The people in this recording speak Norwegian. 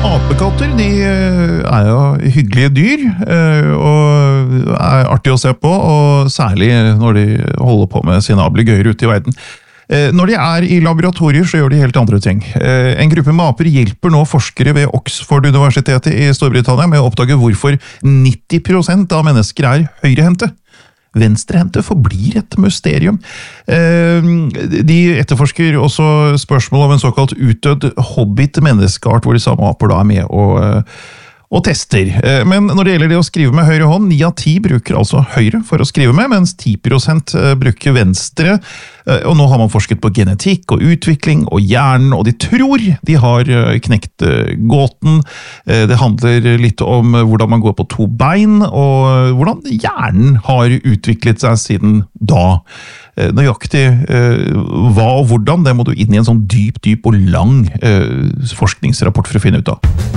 Apekatter, de er jo hyggelige dyr, og er artig å se på, og særlig når de holder på med sine gøyer ute i verden. Når de er i laboratorier, så gjør de helt andre ting. En gruppe med aper hjelper nå forskere ved Oxford-universitetet i Storbritannia med å oppdage hvorfor 90% av mennesker er høyrehendte. Venstrehendte forblir et mysterium. De etterforsker også spørsmål om en såkalt utdødd hobbit-menneskeart, hvor de samme aper da er med og tester. Men når det gjelder det å skrive med høyre hånd, 9 av 10 bruker altså høyre for å skrive med, mens 10% bruker venstre. Og nå har man forsket på genetikk og utvikling og hjernen, og de tror de har knekt gåten. Det handler litt om hvordan man går på 2 bein, og hvordan hjernen har utviklet seg siden da. Nøyaktig hva og hvordan, det må du inn i en sånn dyp og lang forskningsrapport for å finne ut av.